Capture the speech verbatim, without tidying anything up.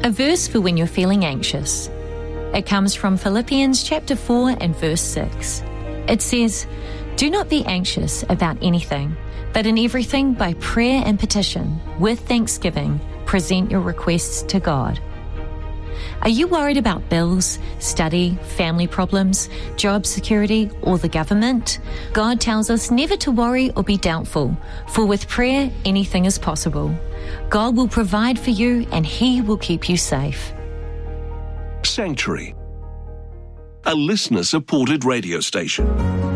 A verse for when you're feeling anxious. It comes from Philippians chapter four and verse six. It says, "Do not be anxious about anything, but in everything by prayer and petition, with thanksgiving, present your requests to God." Are you worried about bills, study, family problems, job security, or the government? God tells us never to worry or be doubtful, for with prayer, anything is possible. God will provide for you and He will keep you safe. Sanctuary, a listener-supported radio station.